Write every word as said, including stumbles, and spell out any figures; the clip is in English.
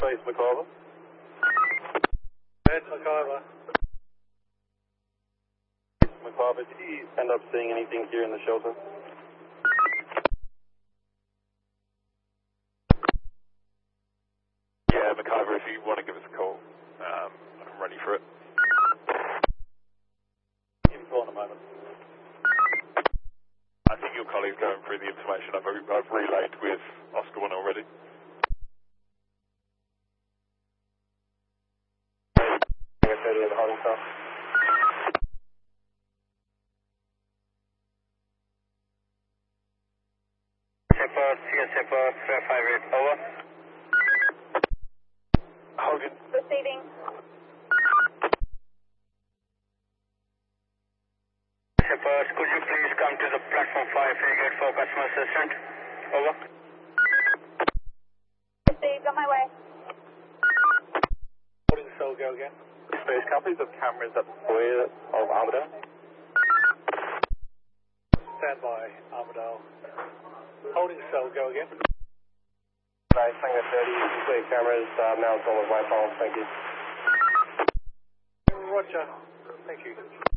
Base McIver. Ed McIver. McIver, did you end up seeing anything here in the shelter? Yeah, McIver, if you want to give us a call, um, I'm ready for it. Give me a call in a moment. I think your colleague's going through the information I've, I've relayed with Oscar One already. thirty in the holding cell. Shepherd, C S Shepherd, three five eight, over. Hogan. Receiving. Shepherd, could you please come to the platform five frigate for customer assistant? Over. Received, on my way. Holding cell, go again. Space copies of cameras at the foyer of Armadale. Stand by, Armadale. Holding cell, go again. Nice, Tango thirty, clear cameras, uh, now it's all of white balls, thank you. Roger. Thank you.